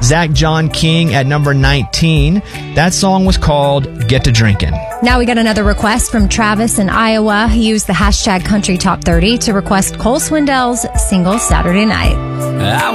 Zach John King at number 19. That song was called Get to Drinkin'. Now we got another request from Travis in Iowa. He used the hashtag Country Top 30 to request Cole Swindell's single Saturday Night.